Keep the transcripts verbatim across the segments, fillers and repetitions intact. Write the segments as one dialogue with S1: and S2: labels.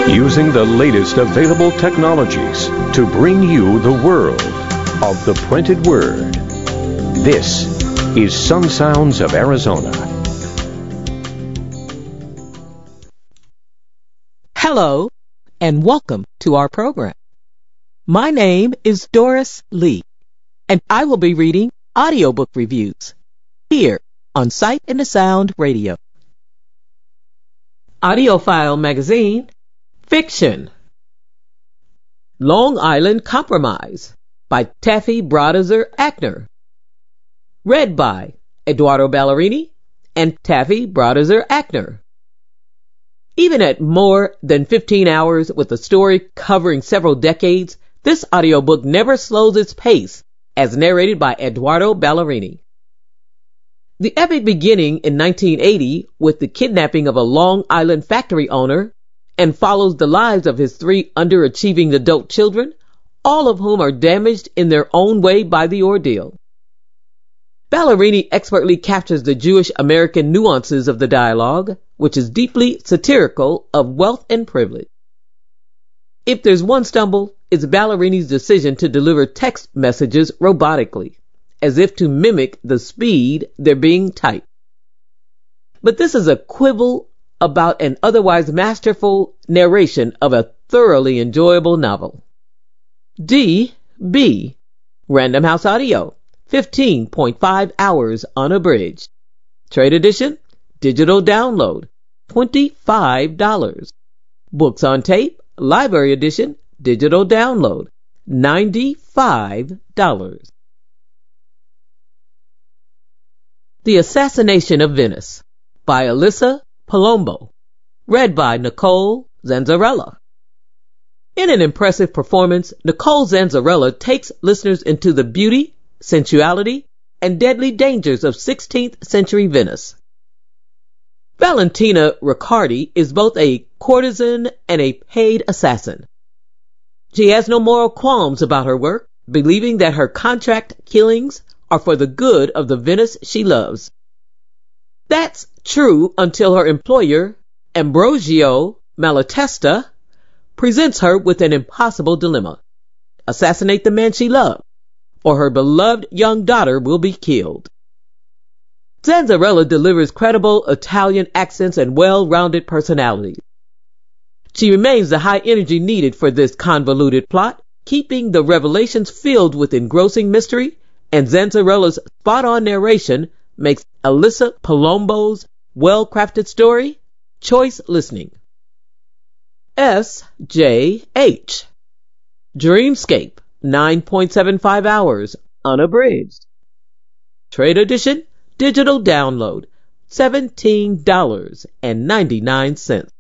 S1: using the latest available technologies to bring you the world of the printed word. This is Sun Sounds of Arizona.
S2: Hello, and welcome to our program. My name is Doris Lee, and I will be reading audiobook reviews here on Sight and the Sound Radio. Audiophile Magazine, Fiction. Long Island Compromise by Taffy Brodesser Akner. Read by Eduardo Ballerini and Taffy Brodesser Akner. Even at more than fifteen hours with a story covering several decades, this audiobook never slows its pace, as narrated by Eduardo Ballerini. The epic beginning in nineteen eighty with the kidnapping of a Long Island factory owner and follows the lives of his three underachieving adult children, all of whom are damaged in their own way by the ordeal. Ballerini expertly captures the Jewish-American nuances of the dialogue, which is deeply satirical of wealth and privilege. If there's one stumble, it's Ballerini's decision to deliver text messages robotically, as if to mimic the speed they're being typed. But this is a quibble about an otherwise masterful narration of a thoroughly enjoyable novel. D B Random House Audio, fifteen point five hours unabridged. Trade edition, digital download, twenty-five dollars. Books on tape, library edition, digital download, ninety-five dollars. The Assassination of Venice by Alyssa Palombo. Read by Nicole Zanzarella. In an impressive performance, Nicole Zanzarella takes listeners into the beauty, sensuality, and deadly dangers of sixteenth century Venice. Valentina Riccardi is both a courtesan and a paid assassin. She has no moral qualms about her work, believing that her contract killings are for the good of the Venice she loves. That's true until her employer, Ambrogio Malatesta, presents her with an impossible dilemma: assassinate the man she loves, or her beloved young daughter will be killed. Zanzarella delivers credible Italian accents and well-rounded personalities. She remains the high energy needed for this convoluted plot, keeping the revelations filled with engrossing mystery, and Zanzarella's spot-on narration makes Alyssa Palombo's well-crafted story choice listening. S J H Dreamscape, nine point seven five hours unabridged. Trade edition, digital download, seventeen dollars and ninety-nine cents.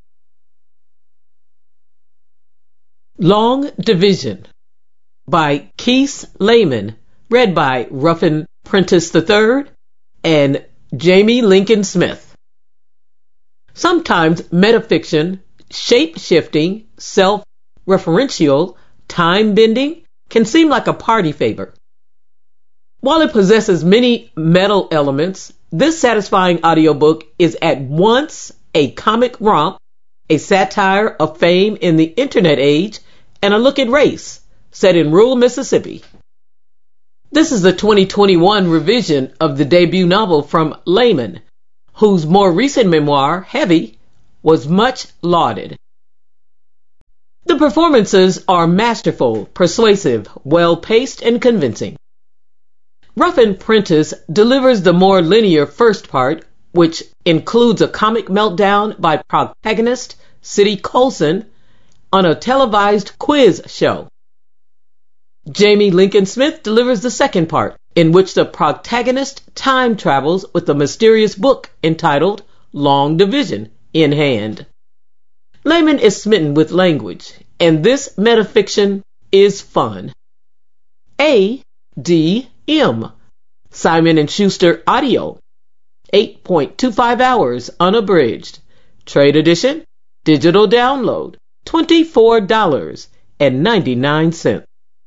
S2: Long Division by Keith Lehman, read by Ruffin Prentice the third and Jamie Lincoln Smith. Sometimes metafiction, shape-shifting, self-referential, time-bending can seem like a party favor. While it possesses many metal elements, this satisfying audiobook is at once a comic romp, a satire of fame in the internet age, and a look at race, set in rural Mississippi. This is the twenty twenty-one revision of the debut novel from Lehman, whose more recent memoir, Heavy, was much lauded. The performances are masterful, persuasive, well-paced, and convincing. Ruffin Prentice delivers the more linear first part, which includes a comic meltdown by protagonist Sidney Colson on a televised quiz show. Jamie Lincoln Smith delivers the second part, in which the protagonist time travels with a mysterious book entitled Long Division in hand. Lehman is smitten with language, and this metafiction is fun. A D M Simon and Schuster Audio, eight point two five hours unabridged. Trade edition, digital download, twenty-four dollars and ninety-nine cents.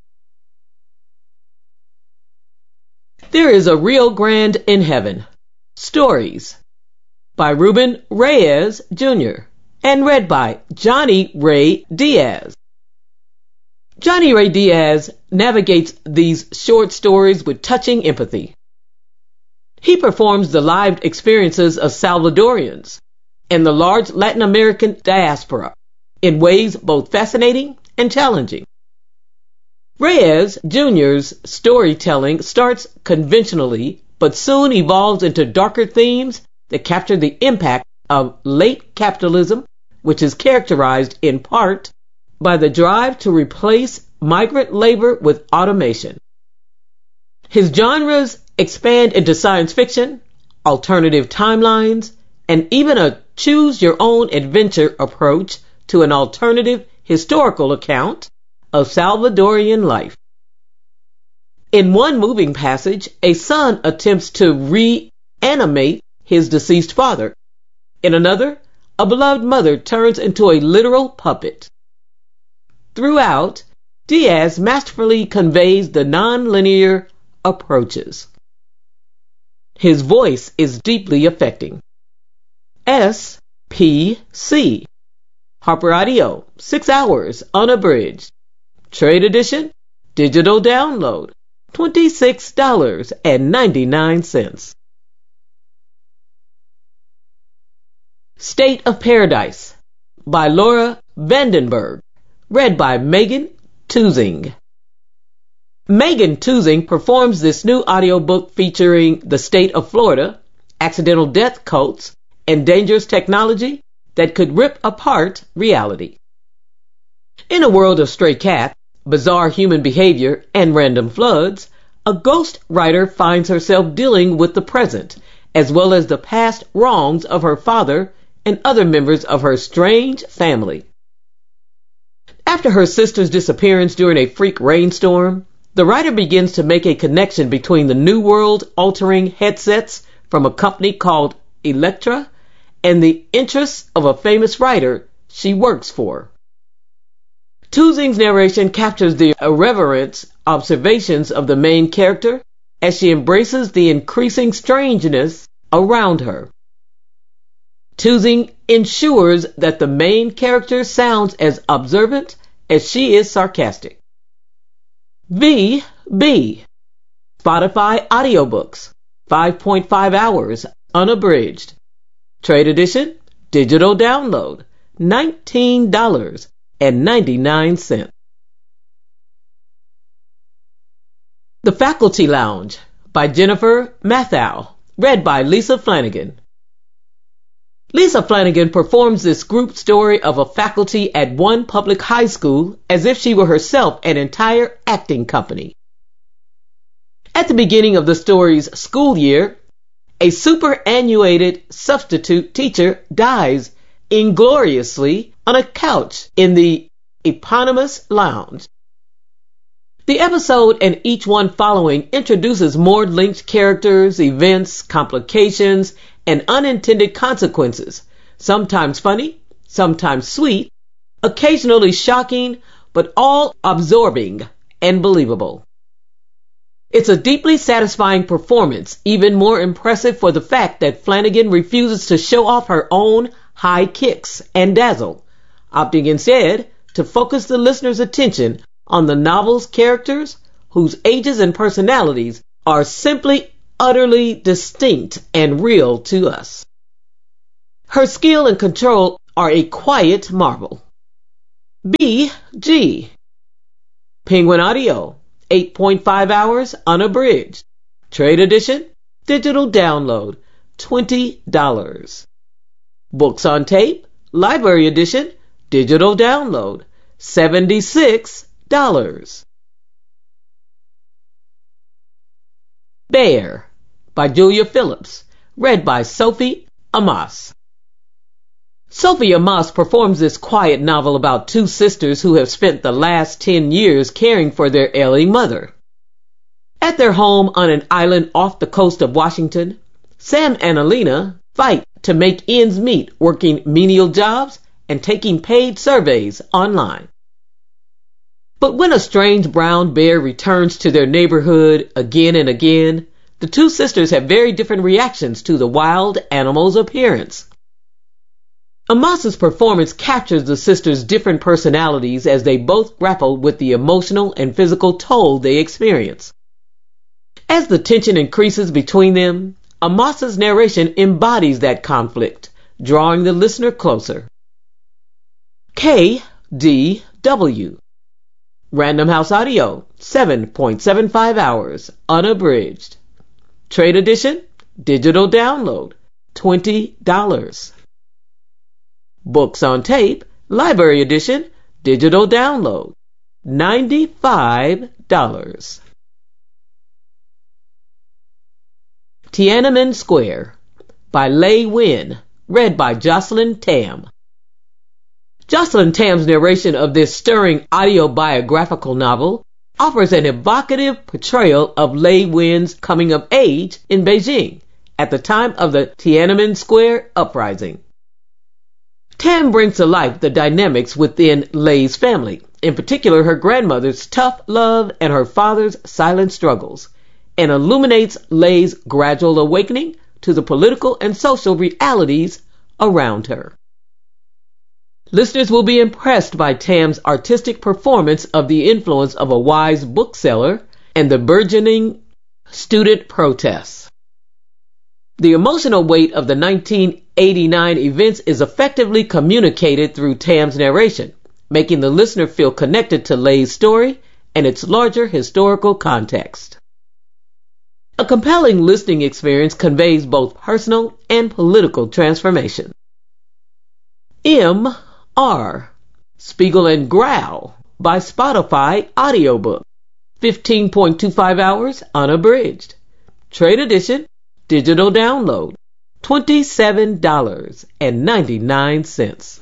S2: There is a Rio Grande in Heaven. Stories by Ruben Reyes, Junior and read by Johnny Ray Diaz. Johnny Ray Diaz navigates these short stories with touching empathy. He performs the lived experiences of Salvadorians and the large Latin American diaspora in ways both fascinating and challenging. Reyes Junior's storytelling starts conventionally, but soon evolves into darker themes that capture the impact of late capitalism, which is characterized in part by the drive to replace migrant labor with automation. His genres expand into science fiction, alternative timelines, and even a choose-your-own-adventure approach to an alternative historical account of Salvadorian life. In one moving passage, a son attempts to reanimate his deceased father. In another, a beloved mother turns into a literal puppet. Throughout, Diaz masterfully conveys the non-linear approaches. His voice is deeply affecting. S P C Harper Audio, six hours unabridged. Trade edition, digital download, twenty-six dollars and ninety-nine cents. State of Paradise by Laura Vandenberg, read by Megan Tuzing. Megan Tuzing performs this new audiobook featuring the state of Florida, accidental death cults, and dangerous technology that could rip apart reality. In a world of stray cats, bizarre human behavior, and random floods, a ghost writer finds herself dealing with the present, as well as the past wrongs of her father and other members of her strange family. After her sister's disappearance during a freak rainstorm, the writer begins to make a connection between the new world-altering headsets from a company called Electra and the interests of a famous writer she works for. Tuzing's narration captures the irreverent observations of the main character as she embraces the increasing strangeness around her. Tuzing ensures that the main character sounds as observant as she is sarcastic. V B Spotify Audiobooks, five point five hours unabridged. Trade edition, digital download, nineteen dollars and ninety-nine cents. The Faculty Lounge by Jennifer Mathau, read by Lisa Flanagan. Lisa Flanagan performs this group story of a faculty at one public high school as if she were herself an entire acting company. At the beginning of the story's school year, a superannuated substitute teacher dies ingloriously on a couch in the eponymous lounge. The episode and each one following introduces more linked characters, events, complications, and unintended consequences, sometimes funny, sometimes sweet, occasionally shocking, but all absorbing and believable. It's a deeply satisfying performance, even more impressive for the fact that Flanagan refuses to show off her own high kicks and dazzle, opting instead to focus the listener's attention on the novel's characters whose ages and personalities are simply utterly distinct and real to us. Her skill and control are a quiet marvel. B G Penguin Audio, eight point five hours unabridged. Trade edition, digital download, twenty dollars. Books on tape, library edition, digital download, seventy-six dollars. Bear by Julia Phillips, read by Sophie Amos. Sophie Amos performs this quiet novel about two sisters who have spent the last ten years caring for their ailing mother. At their home on an island off the coast of Washington, Sam and Alina fight to make ends meet working menial jobs and taking paid surveys online. But when a strange brown bear returns to their neighborhood again and again, the two sisters have very different reactions to the wild animal's appearance. Amasa's performance captures the sisters' different personalities as they both grapple with the emotional and physical toll they experience. As the tension increases between them, Amasa's narration embodies that conflict, drawing the listener closer. K D W Random House Audio, seven point seven five hours, unabridged. Trade edition, digital download, twenty dollars. Books on tape, library edition, digital download, ninety-five dollars. Tiananmen Square by Lei Win, read by Jocelyn Tam. Jocelyn Tam's narration of this stirring autobiographical novel offers an evocative portrayal of Lei Win's coming of age in Beijing at the time of the Tiananmen Square uprising. Tam brings to life the dynamics within Lei's family, in particular her grandmother's tough love and her father's silent struggles, and illuminates Lei's gradual awakening to the political and social realities around her. Listeners will be impressed by Tam's artistic performance of the influence of a wise bookseller and the burgeoning student protests. The emotional weight of the nineteen eighty-nine events is effectively communicated through Tam's narration, making the listener feel connected to Lei's story and its larger historical context. A compelling listening experience conveys both personal and political transformation. M R Spiegel and Grau by Spotify audiobook, fifteen point two five hours, unabridged. Trade edition, digital download, twenty-seven dollars and ninety-nine cents.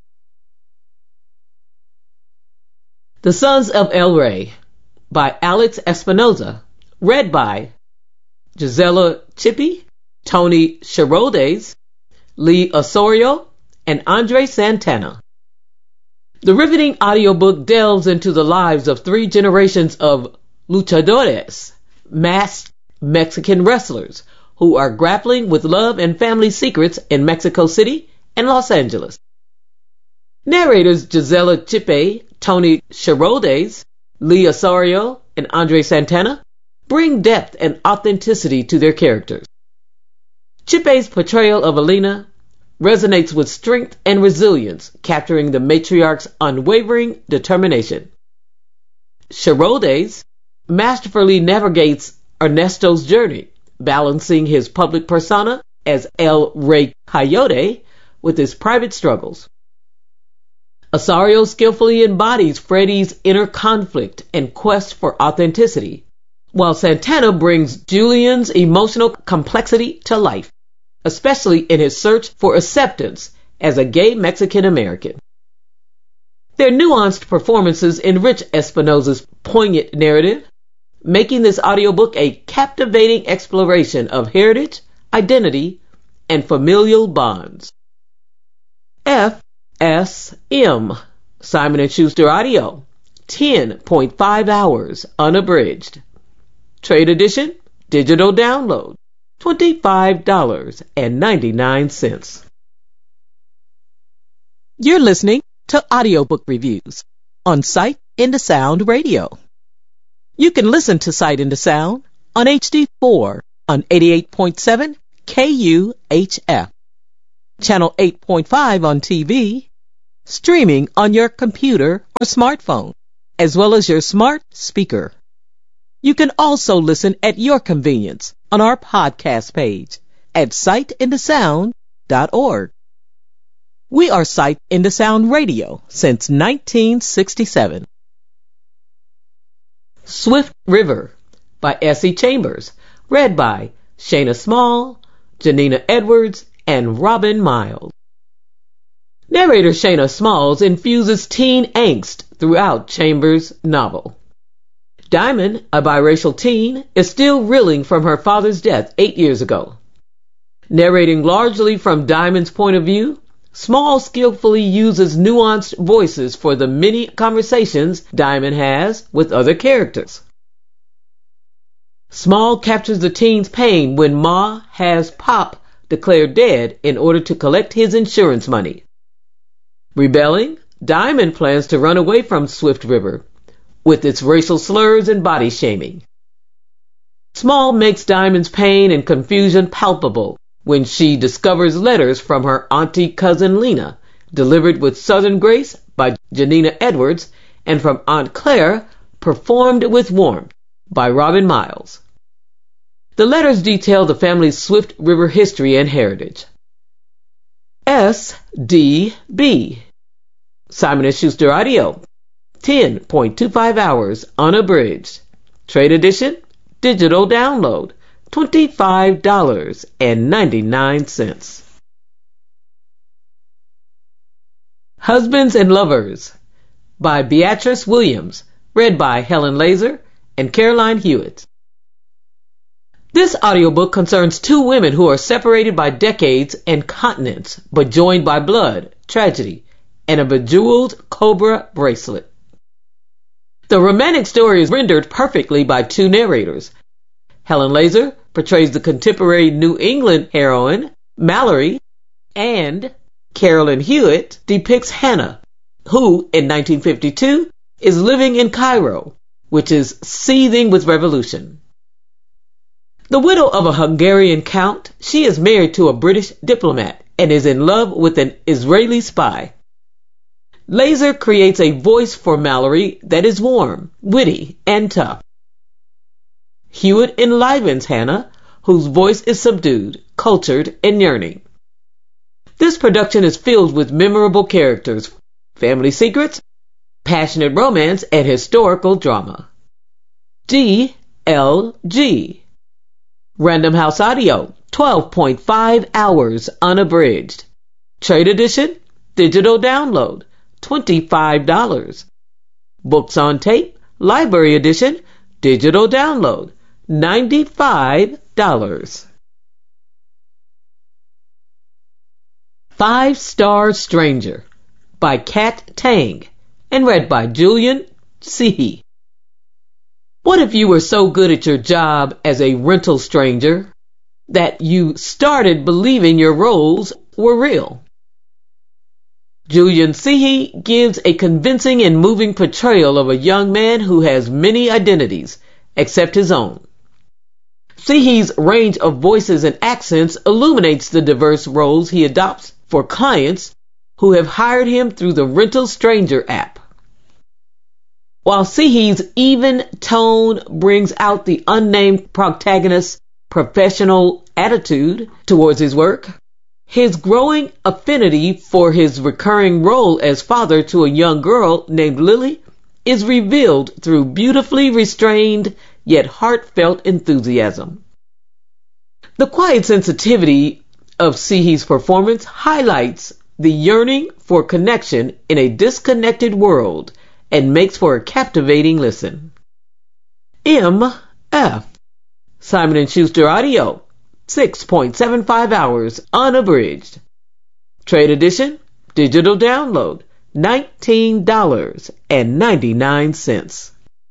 S2: The Sons of El Rey by Alex Espinoza, read by Gisela Chippy, Tony Sheroldes, Lee Osorio, and Andre Santana. The riveting audiobook delves into the lives of three generations of luchadores, masked Mexican wrestlers, who are grappling with love and family secrets in Mexico City and Los Angeles. Narrators Gisela Chippe, Tony Sheroldes, Lee Osorio, and Andre Santana bring depth and authenticity to their characters. Chippe's portrayal of Elena resonates with strength and resilience, capturing the matriarch's unwavering determination. Sheroldes masterfully navigates Ernesto's journey, balancing his public persona as El Rey Coyote with his private struggles. Osorio skillfully embodies Freddy's inner conflict and quest for authenticity, while Santana brings Julian's emotional complexity to life, especially in his search for acceptance as a gay Mexican American. Their nuanced performances enrich Espinoza's poignant narrative, making this audiobook a captivating exploration of heritage, identity, and familial bonds. F S M Simon and Schuster Audio, ten point five hours, unabridged. Trade edition, digital download, twenty-five dollars and ninety-nine cents. You're listening to Audiobook Reviews on Sight into Sound Radio. You can listen to Sight into Sound on H D four on eighty-eight point seven K U H F, Channel eight point five on T V, streaming on your computer or smartphone, as well as your smart speaker. You can also listen at your convenience on our podcast page at sight into sound dot org. We are Sight into Sound Radio since nineteen sixty-seven. Swift River by Essie Chambers, read by Shayna Small, Janina Edwards, and Robin Miles. Narrator Shayna Smalls infuses teen angst throughout Chambers' novel. Diamond, a biracial teen, is still reeling from her father's death eight years ago. Narrating largely from Diamond's point of view, Small skillfully uses nuanced voices for the many conversations Diamond has with other characters. Small captures the teen's pain when Ma has Pop declared dead in order to collect his insurance money, Rebelling, Diamond plans to run away from Swift River with its racial slurs and body shaming. Small makes Diamond's pain and confusion palpable when she discovers letters from her auntie cousin Lena, delivered with Southern grace by Janina Edwards, and from Aunt Claire, performed with warmth by Robin Miles. The letters detail the family's Swift River history and heritage. S D B Simon and Schuster Audio, ten point two five hours unabridged. Trade edition, digital download, twenty-five dollars and ninety-nine cents. Husbands and Lovers by Beatrice Williams, read by Helen Laser and Caroline Hewitt. This audiobook concerns two women who are separated by decades and continents, but joined by blood, tragedy, and a bejeweled cobra bracelet. The romantic story is rendered perfectly by two narrators. Helen Laser portrays the contemporary New England heroine, Mallory, and Carolyn Hewitt depicts Hannah, who, in nineteen fifty-two, is living in Cairo, which is seething with revolution. The widow of a Hungarian count, she is married to a British diplomat and is in love with an Israeli spy. Laser creates a voice for Mallory that is warm, witty, and tough. Hewitt enlivens Hannah, whose voice is subdued, cultured, and yearning. This production is filled with memorable characters, family secrets, passionate romance, and historical drama. D L G Random House Audio, twelve point five hours unabridged. Trade edition, digital download, twenty-five dollars. Books on tape, library edition, digital download, ninety-five dollars. Five Star Stranger by Kat Tang and read by Julian Seehee. What if you were so good at your job as a rental stranger that you started believing your roles were real? Julian Seehee gives a convincing and moving portrayal of a young man who has many identities except his own. Seehee's range of voices and accents illuminates the diverse roles he adopts for clients who have hired him through the Rental Stranger app. While Seehee's even tone brings out the unnamed protagonist's professional attitude towards his work, his growing affinity for his recurring role as father to a young girl named Lily is revealed through beautifully restrained yet heartfelt enthusiasm. The quiet sensitivity of Seehee's performance highlights the yearning for connection in a disconnected world and makes for a captivating listen. M F Simon and Schuster Audio, six point seven five hours unabridged. Trade edition, digital download, nineteen dollars and ninety-nine cents.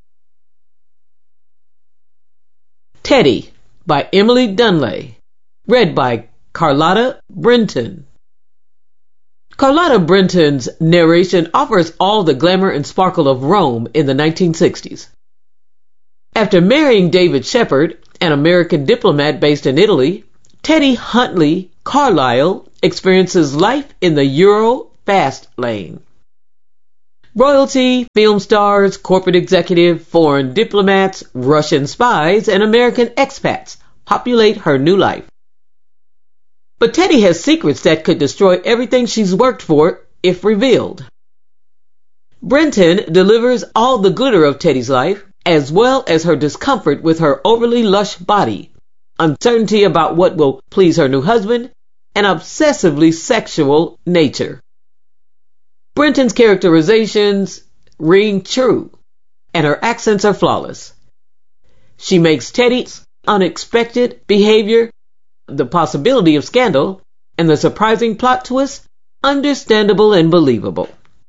S2: Teddy by Emily Dunley, read by Carlotta Brenton. Carlotta Brenton's narration offers all the glamour and sparkle of Rome in the nineteen sixties. After marrying David Shepard, an American diplomat based in Italy, Teddy Huntley Carlyle experiences life in the Euro fast lane. Royalty, film stars, corporate executive, foreign diplomats, Russian spies, and American expats populate her new life. But Teddy has secrets that could destroy everything she's worked for if revealed. Brenton delivers all the glitter of Teddy's life, as well as her discomfort with her overly lush body, uncertainty about what will please her new husband, and obsessively sexual nature. Brenton's characterizations ring true, and her accents are flawless. She makes Teddy's unexpected behavior, the possibility of scandal, and the surprising plot twist understandable and believable.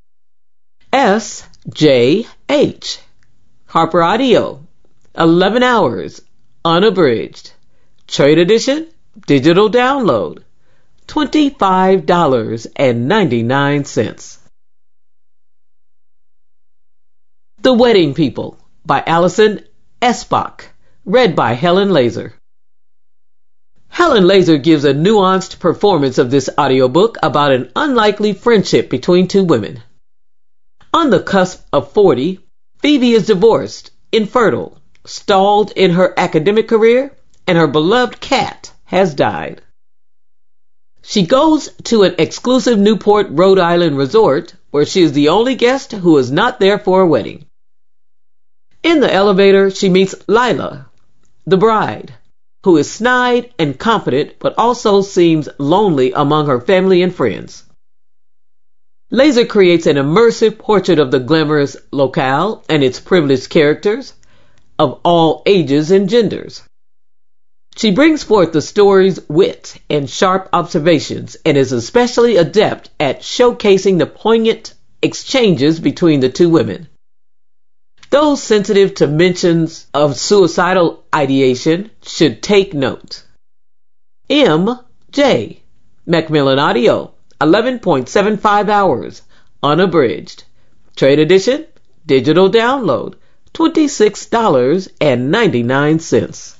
S2: S J H Harper Audio, eleven hours unabridged. Trade edition, digital download, twenty-five dollars and ninety-nine cents. The Wedding People by Alison Espach, read by Helen Laser. Helen Laser gives a nuanced performance of this audiobook about an unlikely friendship between two women. On the cusp of forty, Phoebe is divorced, infertile, stalled in her academic career, and her beloved cat has died. She goes to an exclusive Newport, Rhode Island resort where she is the only guest who is not there for a wedding. In the elevator, she meets Lila, the bride, who is snide and confident but also seems lonely among her family and friends. Laser creates an immersive portrait of the glamorous locale and its privileged characters of all ages and genders. She brings forth the story's wit and sharp observations and is especially adept at showcasing the poignant exchanges between the two women. Those sensitive to mentions of suicidal ideation should take note. M J Macmillan Audio, eleven point seven five hours, unabridged. Trade edition, digital download, twenty-six dollars and ninety-nine cents.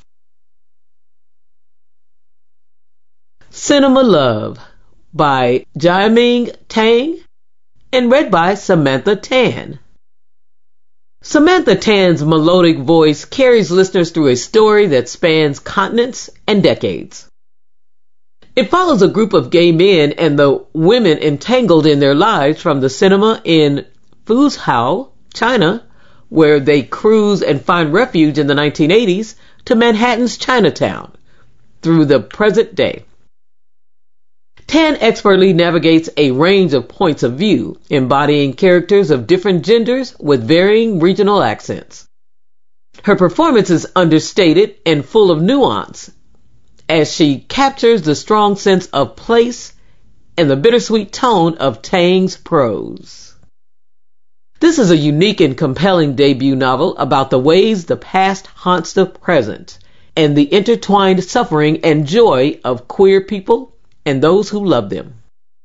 S2: Cinema Love by Jiaming Tang and read by Samantha Tan. Samantha Tan's melodic voice carries listeners through a story that spans continents and decades. It follows a group of gay men and the women entangled in their lives from the cinema in Fuzhou, China, where they cruise and find refuge in the nineteen eighties, to Manhattan's Chinatown, through the present day. Tan expertly navigates a range of points of view, embodying characters of different genders with varying regional accents. Her performance is understated and full of nuance, as she captures the strong sense of place and the bittersweet tone of Tang's prose. This is a unique and compelling debut novel about the ways the past haunts the present and the intertwined suffering and joy of queer people and those who love them.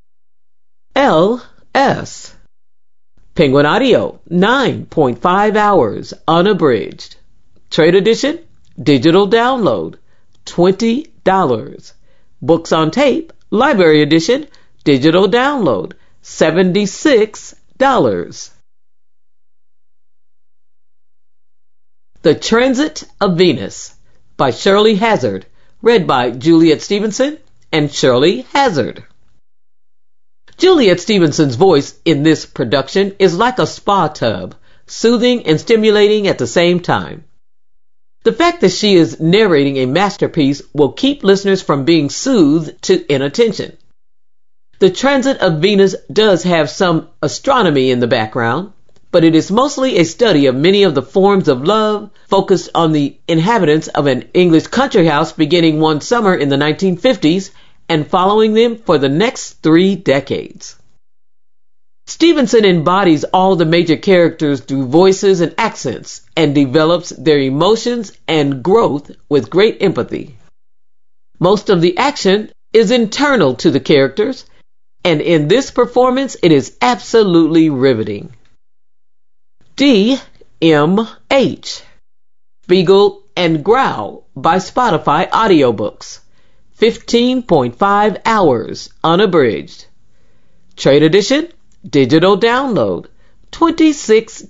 S2: L S Penguin Audio, nine point five hours, unabridged. Trade edition, digital download, twenty dollars. Books on tape, library edition, digital download, seventy-six dollars. The Transit of Venus by Shirley Hazzard, read by Juliet Stevenson and Shirley Hazzard. Juliet Stevenson's voice in this production is like a spa tub, soothing and stimulating at the same time. The fact that she is narrating a masterpiece will keep listeners from being soothed to inattention. The Transit of Venus does have some astronomy in the background, but it is mostly a study of many of the forms of love focused on the inhabitants of an English country house beginning one summer in the nineteen fifties and following them for the next three decades. Stevenson embodies all the major characters through voices and accents and develops their emotions and growth with great empathy. Most of the action is internal to the characters, and in this performance it is absolutely riveting. D M H Beagle and Growl by Spotify Audiobooks, fifteen point five hours, unabridged. Trade edition, digital download, twenty-six dollars.